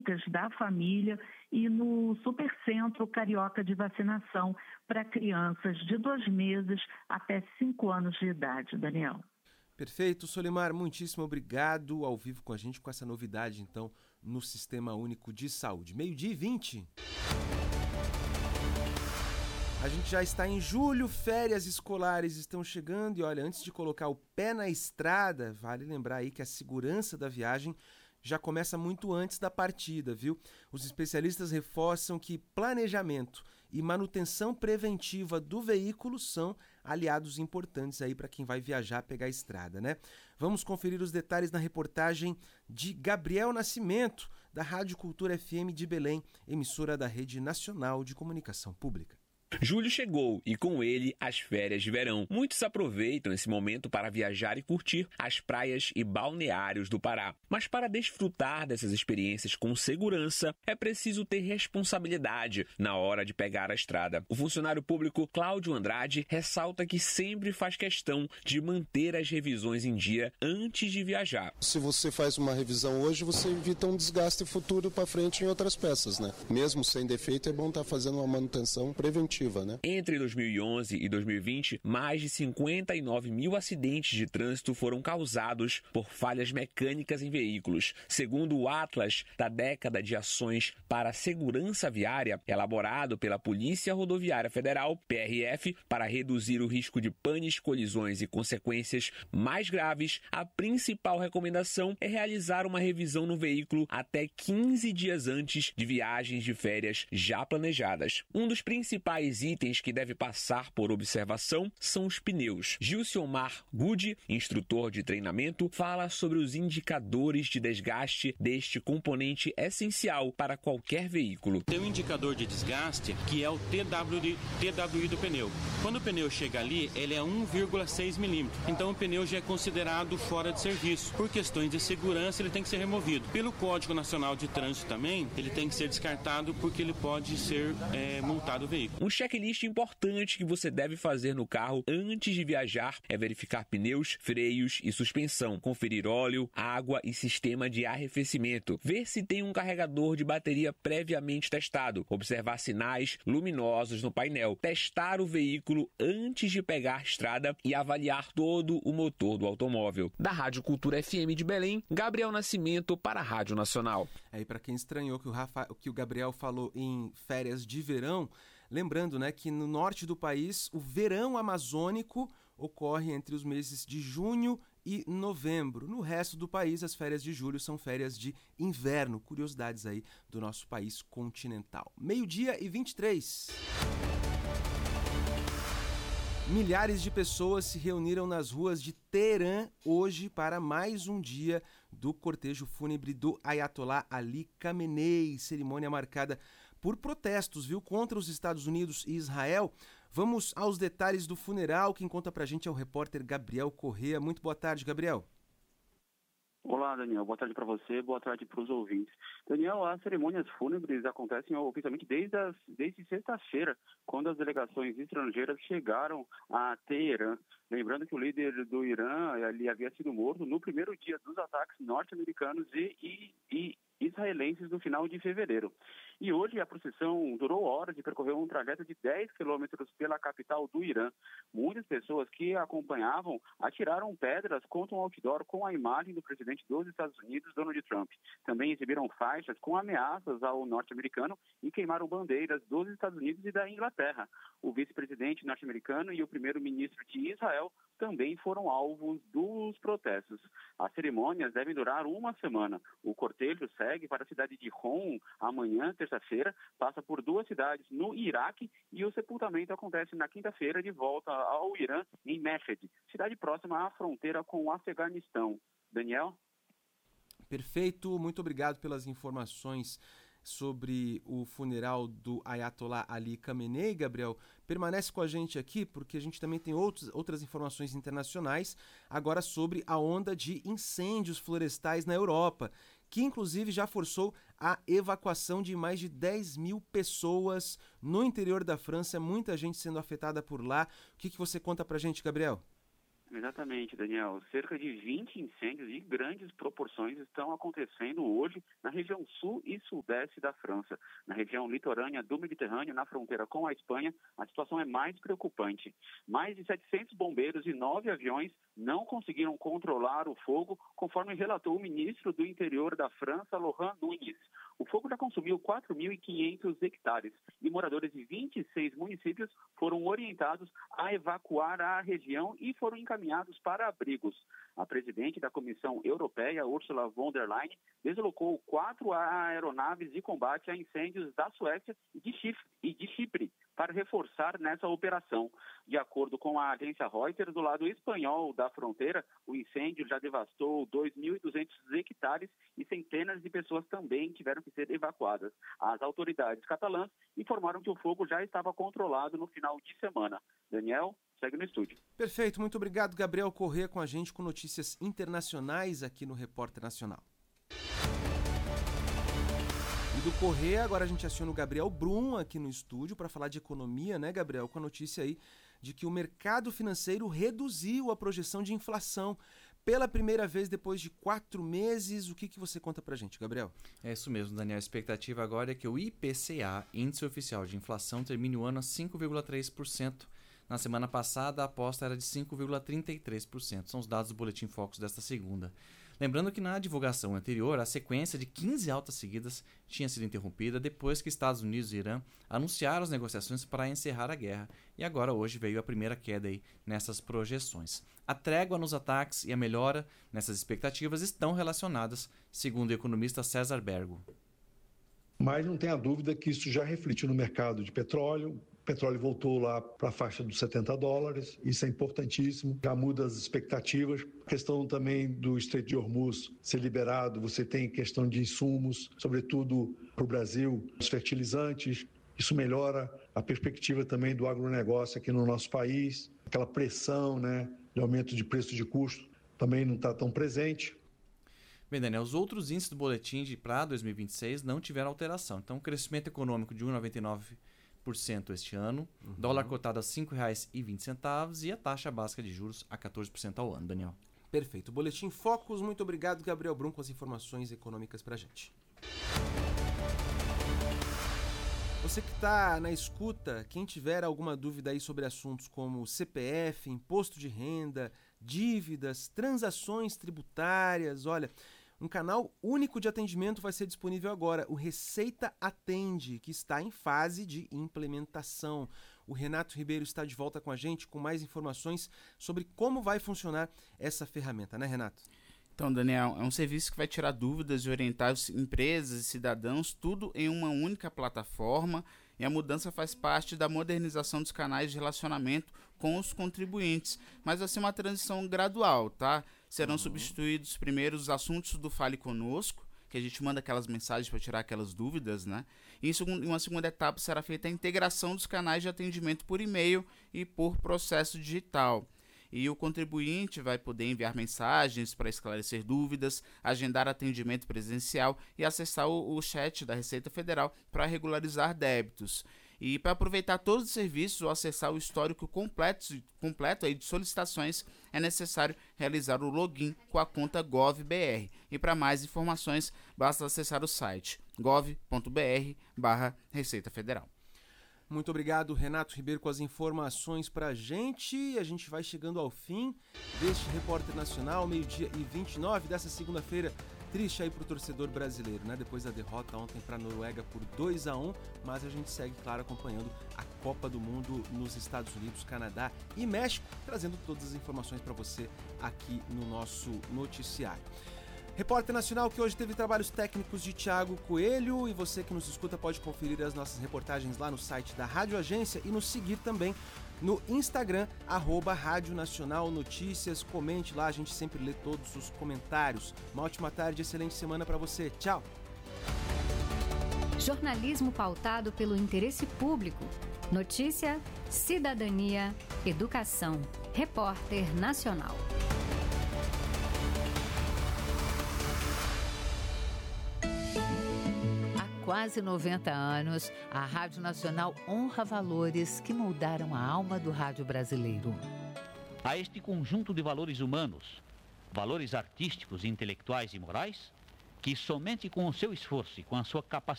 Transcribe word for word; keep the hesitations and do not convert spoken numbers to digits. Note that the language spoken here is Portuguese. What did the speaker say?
da família e no Supercentro Carioca de Vacinação para crianças de dois meses até cinco anos de idade, Daniel. Perfeito, Solimar, muitíssimo obrigado ao vivo com a gente com essa novidade, então, no Sistema Único de Saúde. meio-dia e vinte. A gente já está em julho, férias escolares estão chegando e olha, antes de colocar o pé na estrada, vale lembrar aí que a segurança da viagem já começa muito antes da partida, viu? Os especialistas reforçam que planejamento e manutenção preventiva do veículo são aliados importantes aí para quem vai viajar, pegar a estrada, né? Vamos conferir os detalhes na reportagem de Gabriel Nascimento, da Rádio Cultura F M de Belém, emissora da Rede Nacional de Comunicação Pública. Julho chegou e com ele as férias de verão. Muitos aproveitam esse momento para viajar e curtir as praias e balneários do Pará. Mas para desfrutar dessas experiências com segurança, é preciso ter responsabilidade na hora de pegar a estrada. O funcionário público Cláudio Andrade ressalta que sempre faz questão de manter as revisões em dia antes de viajar. Se você faz uma revisão hoje, você evita um desgaste futuro para frente em outras peças, né? Mesmo sem defeito, é bom estar fazendo uma manutenção preventiva. Né? Entre dois mil e onze e dois mil e vinte, mais de cinquenta e nove mil acidentes de trânsito foram causados por falhas mecânicas em veículos. Segundo o Atlas da década de ações para a segurança viária, elaborado pela Polícia Rodoviária Federal, P R F, para reduzir o risco de panes, colisões e consequências mais graves, a principal recomendação é realizar uma revisão no veículo até quinze dias antes de viagens de férias já planejadas. Um dos principais itens que deve passar por observação são os pneus. Gilciomar Gude, instrutor de treinamento, fala sobre os indicadores de desgaste deste componente essencial para qualquer veículo. Tem um indicador de desgaste que é o T W I do pneu. Quando o pneu chega ali, ele é um vírgula seis milímetros. Então o pneu já é considerado fora de serviço. Por questões de segurança, ele tem que ser removido. Pelo Código Nacional de Trânsito também, ele tem que ser descartado porque ele pode ser é, multado o veículo. Um checklist importante que você deve fazer no carro antes de viajar é verificar pneus, freios e suspensão, conferir óleo, água e sistema de arrefecimento, ver se tem um carregador de bateria previamente testado, observar sinais luminosos no painel, testar o veículo antes de pegar a estrada e avaliar todo o motor do automóvel. Da Rádio Cultura F M de Belém, Gabriel Nascimento para a Rádio Nacional. Aí, para quem estranhou que o, Rafa, que o Gabriel falou em férias de verão, lembrando, né, que no norte do país o verão amazônico ocorre entre os meses de junho e novembro. No resto do país, as férias de julho são férias de inverno. Curiosidades aí do nosso país continental. meio-dia e vinte e três. Milhares de pessoas se reuniram nas ruas de Teherã hoje para mais um dia do cortejo fúnebre do Ayatollah Ali Khamenei, cerimônia marcada por protestos, viu, contra os Estados Unidos e Israel. Vamos aos detalhes do funeral. Quem conta pra gente é o repórter Gabriel Corrêa. Muito boa tarde, Gabriel. Olá, Daniel. Boa tarde para você, boa tarde para os ouvintes. Daniel, as cerimônias fúnebres acontecem oficialmente desde, as, desde sexta-feira, quando as delegações estrangeiras chegaram a Teherã. Lembrando que o líder do Irã ele havia sido morto no primeiro dia dos ataques norte-americanos e, e, e israelenses no final de fevereiro. E hoje a procissão durou horas e percorreu um trajeto de dez quilômetros pela capital do Irã. Muitas pessoas que acompanhavam atiraram pedras contra um outdoor com a imagem do presidente dos Estados Unidos, Donald Trump. Também exibiram faixas com ameaças ao norte-americano e queimaram bandeiras dos Estados Unidos e da Inglaterra. O vice-presidente norte-americano e o primeiro-ministro de Israel também foram alvos dos protestos. As cerimônias devem durar uma semana. O cortejo segue para a cidade de Hom amanhã, terça-feira, passa por duas cidades no Iraque e o sepultamento acontece na quinta-feira de volta ao Irã, em Mashhad, cidade próxima à fronteira com o Afeganistão. Daniel? Perfeito, muito obrigado pelas informações sobre o funeral do Ayatollah Ali Khamenei. Gabriel, permanece com a gente aqui porque a gente também tem outros, outras informações internacionais agora sobre a onda de incêndios florestais na Europa, que inclusive já forçou a evacuação de mais de dez mil pessoas no interior da França, muita gente sendo afetada por lá. O que, que você conta pra gente, Gabriel? Exatamente, Daniel. Cerca de vinte incêndios de grandes proporções estão acontecendo hoje na região sul e sudeste da França. Na região litorânea do Mediterrâneo, na fronteira com a Espanha, a situação é mais preocupante. Mais de setecentos bombeiros e nove aviões não conseguiram controlar o fogo, conforme relatou o ministro do Interior da França, Laurent Nunez. O fogo já consumiu quatro mil e quinhentos hectares e moradores de vinte e seis municípios foram orientados a evacuar a região e foram encaminhados para abrigos. A presidente da Comissão Europeia, Ursula von der Leyen, deslocou quatro aeronaves de combate a incêndios da Suécia e de Chipre para reforçar nessa operação. De acordo com a agência Reuters, do lado espanhol da fronteira, o incêndio já devastou dois mil e duzentos hectares e centenas de pessoas também tiveram que ser evacuadas. As autoridades catalãs informaram que o fogo já estava controlado no final de semana. Daniel, segue no estúdio. Perfeito, muito obrigado, Gabriel Corrêa, com a gente com notícias internacionais aqui no Repórter Nacional. E do Corrêa, agora a gente aciona o Gabriel Brum aqui no estúdio para falar de economia, né, Gabriel? Com a notícia aí de que o mercado financeiro reduziu a projeção de inflação pela primeira vez depois de quatro meses. O que, que você conta pra gente, Gabriel? É isso mesmo, Daniel. A expectativa agora é que o I P C A, Índice Oficial de Inflação, termine o ano a cinco vírgula três por cento. Na semana passada, a aposta era de cinco vírgula trinta e três por cento. São os dados do Boletim Focus desta segunda. Lembrando que na divulgação anterior, a sequência de quinze altas seguidas tinha sido interrompida depois que Estados Unidos e Irã anunciaram as negociações para encerrar a guerra. E agora, hoje, veio a primeira queda aí nessas projeções. A trégua nos ataques e a melhora nessas expectativas estão relacionadas, segundo o economista César Bergo. Mas não tenha dúvida que isso já refletiu no mercado de petróleo. O petróleo voltou lá para a faixa dos setenta dólares, isso é importantíssimo, já muda as expectativas. A questão também do Estreito de Hormuz ser liberado, você tem questão de insumos, sobretudo para o Brasil, os fertilizantes, isso melhora a perspectiva também do agronegócio aqui no nosso país, aquela pressão, né, de aumento de preço de custo também não está tão presente. Bem, Daniel, os outros índices do boletim de para dois mil e vinte e seis não tiveram alteração, então o crescimento econômico de um vírgula noventa e nove por cento este ano, uhum. Dólar cotado a cinco reais e vinte centavos e a taxa básica de juros a quatorze por cento ao ano, Daniel. Perfeito. Boletim Focus, muito obrigado, Gabriel Brum, com as informações econômicas pra gente. Você que está na escuta, quem tiver alguma dúvida aí sobre assuntos como C P F, imposto de renda, dívidas, transações tributárias, olha... Um canal único de atendimento vai ser disponível agora, o Receita Atende, que está em fase de implementação. O Renato Ribeiro está de volta com a gente com mais informações sobre como vai funcionar essa ferramenta, né, Renato? Então, Daniel, é um serviço que vai tirar dúvidas e orientar empresas e cidadãos, tudo em uma única plataforma, e a mudança faz parte da modernização dos canais de relacionamento com os contribuintes, mas vai ser uma transição gradual, tá? Serão uhum. substituídos primeiro os assuntos do Fale Conosco, que a gente manda aquelas mensagens para tirar aquelas dúvidas, né? E em uma segunda etapa será feita a integração dos canais de atendimento por e-mail e por processo digital. E o contribuinte vai poder enviar mensagens para esclarecer dúvidas, agendar atendimento presencial e acessar o, o chat da Receita Federal para regularizar débitos. E para aproveitar todos os serviços ou acessar o histórico completo, completo aí de solicitações, é necessário realizar o login com a conta GovBR. E para mais informações, basta acessar o site gov ponto br barra Receita Federal. Muito obrigado, Renato Ribeiro, com as informações pra gente. A gente vai chegando ao fim deste Repórter Nacional, meio-dia e vinte e nove dessa segunda-feira. Triste aí pro torcedor brasileiro, né? Depois da derrota ontem pra Noruega por dois a um, mas a gente segue, claro, acompanhando a Copa do Mundo nos Estados Unidos, Canadá e México, trazendo todas as informações para você aqui no nosso noticiário. Repórter Nacional que hoje teve trabalhos técnicos de Thiago Coelho, e você que nos escuta pode conferir as nossas reportagens lá no site da Rádio Agência e nos seguir também no Instagram, arroba Rádio Nacional Notícias. Comente lá, a gente sempre lê todos os comentários. Uma ótima tarde, excelente semana para você. Tchau! Jornalismo pautado pelo interesse público. Notícia, cidadania, educação. Repórter Nacional. Quase noventa anos, a Rádio Nacional honra valores que moldaram a alma do rádio brasileiro. a este conjunto de valores humanos, valores artísticos, intelectuais e morais, que somente com o seu esforço e com a sua capacidade